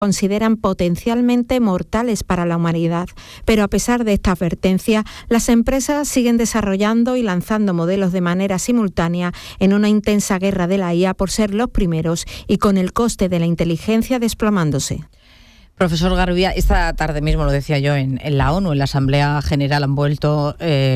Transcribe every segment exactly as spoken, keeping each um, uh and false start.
consideran potencialmente mortales para la humanidad. Pero a pesar de esta advertencia, las empresas siguen desarrollando y lanzando modelos de manera simultánea en una intensa guerra de la I A por ser los primeros y con el coste de la inteligencia desplomándose. Profesor Garbia, esta tarde mismo, lo decía yo, en, en la ONU, en la Asamblea General, han vuelto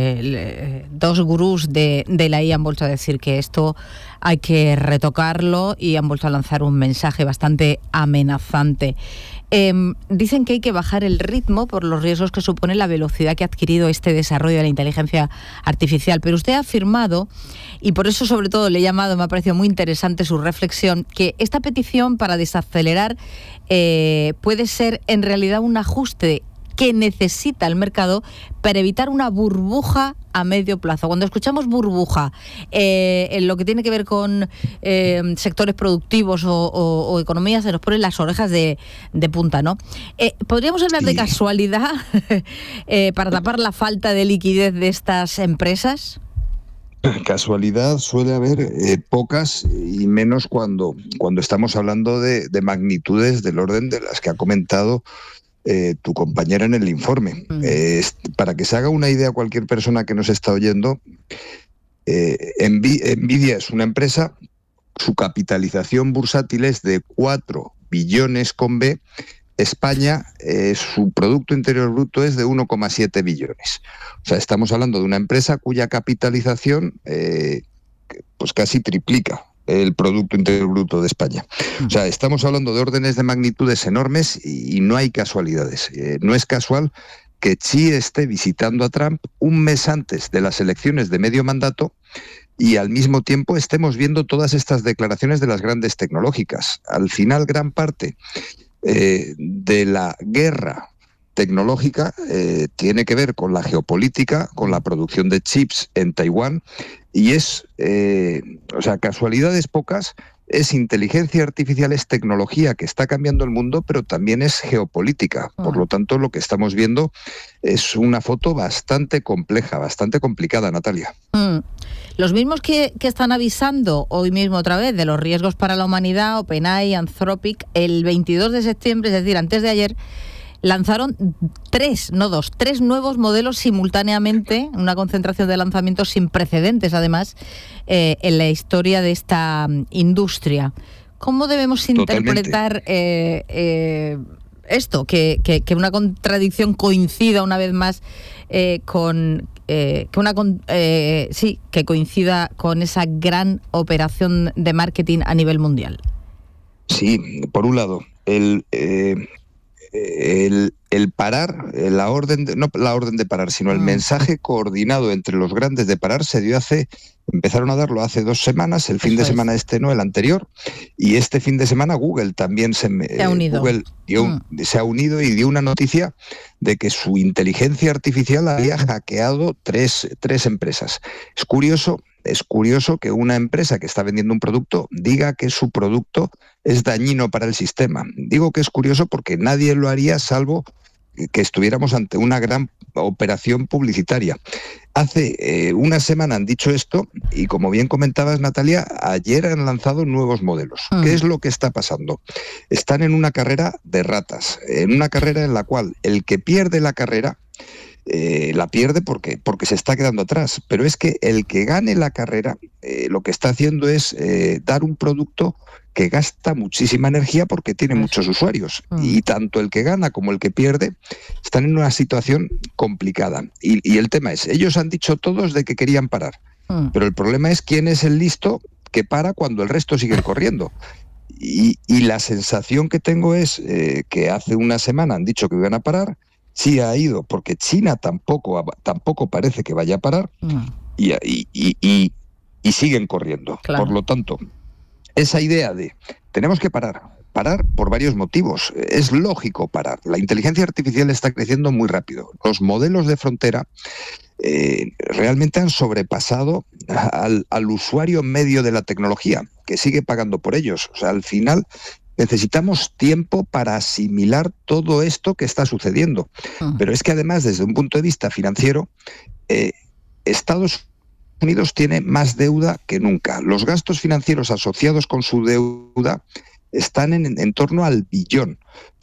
eh, dos gurús de, de la I A, han vuelto a decir que esto hay que retocarlo y han vuelto a lanzar un mensaje bastante amenazante. Eh, dicen que hay que bajar el ritmo por los riesgos que supone la velocidad que ha adquirido este desarrollo de la inteligencia artificial. Pero usted ha afirmado, y por eso sobre todo le he llamado, me ha parecido muy interesante su reflexión, que esta petición para desacelerar eh, puede ser en realidad un ajuste que necesita el mercado para evitar una burbuja a medio plazo. Cuando escuchamos burbuja, eh, en lo que tiene que ver con eh, sectores productivos o, o, o economías, se nos ponen las orejas de, de punta, ¿no? Eh, ¿Podríamos hablar sí. de casualidad eh, para tapar la falta de liquidez de estas empresas? Casualidad suele haber eh, pocas y menos cuando, cuando estamos hablando de, de magnitudes del orden de las que ha comentado Eh, tu compañera en el informe. Mm. Eh, para que se haga una idea cualquier persona que nos está oyendo, eh, Nvidia es una empresa, su capitalización bursátil es de cuatro billones con B, España, eh, su Producto Interior Bruto es de uno coma siete billones. O sea, estamos hablando de una empresa cuya capitalización eh, pues casi triplica el Producto Interior Bruto de España. O sea, estamos hablando de órdenes de magnitudes enormes y, y no hay casualidades. Eh, no es casual que Xi esté visitando a Trump un mes antes de las elecciones de medio mandato y al mismo tiempo estemos viendo todas estas declaraciones de las grandes tecnológicas. Al final, gran parte eh, de la guerra tecnológica eh, tiene que ver con la geopolítica, con la producción de chips en Taiwán, y es, eh, o sea, casualidades pocas, es inteligencia artificial, es tecnología que está cambiando el mundo, pero también es geopolítica. Por lo tanto, lo que estamos viendo es una foto bastante compleja, bastante complicada, Natalia. Mm. Los mismos que, que están avisando hoy mismo otra vez de los riesgos para la humanidad, OpenAI, Anthropic, el veintidós de septiembre, es decir, antes de ayer, lanzaron tres, no dos, tres nuevos modelos simultáneamente, una concentración de lanzamientos sin precedentes, además, eh, en la historia de esta industria. ¿Cómo debemos interpretar eh, eh, esto? Que, que, que una contradicción coincida una vez más eh, con... Eh, que una eh, sí, que coincida con esa gran operación de marketing a nivel mundial. Sí, por un lado, el... Eh... El, el parar, la orden, de, no la orden de parar, sino el mensaje coordinado entre los grandes de parar se dio hace, empezaron a darlo hace dos semanas, el fin Eso de semana es. este no, el anterior, y este fin de semana Google también se, se ha unido. Google dio, mm. se ha unido y dio una noticia de que su inteligencia artificial había hackeado tres, tres empresas. Es curioso. Es curioso que una empresa que está vendiendo un producto diga que su producto es dañino para el sistema. Digo que es curioso porque nadie lo haría salvo que estuviéramos ante una gran operación publicitaria. Hace eh, una semana han dicho esto y, como bien comentabas, Natalia, ayer han lanzado nuevos modelos. Mm. ¿Qué es lo que está pasando? Están en una carrera de ratas, en una carrera en la cual el que pierde la carrera Eh, la pierde porque, porque se está quedando atrás, pero es que el que gane la carrera eh, lo que está haciendo es eh, dar un producto que gasta muchísima energía porque tiene muchos usuarios, mm. y tanto el que gana como el que pierde están en una situación complicada. Y, y el tema es, ellos han dicho todos de que querían parar, mm. pero el problema es quién es el listo que para cuando el resto sigue corriendo. Y, y la sensación que tengo es eh, que hace una semana han dicho que iban a parar. Sí ha ido, porque China tampoco, tampoco parece que vaya a parar, mm. y, y, y, y, y siguen corriendo. Claro. Por lo tanto, esa idea de tenemos que parar, parar por varios motivos. Es lógico parar. La inteligencia artificial está creciendo muy rápido. Los modelos de frontera eh, realmente han sobrepasado al, al usuario medio de la tecnología, que sigue pagando por ellos. O sea, al final necesitamos tiempo para asimilar todo esto que está sucediendo. Uh-huh. Pero es que además, desde un punto de vista financiero, eh, Estados Unidos tiene más deuda que nunca. Los gastos financieros asociados con su deuda están en, en torno al billón.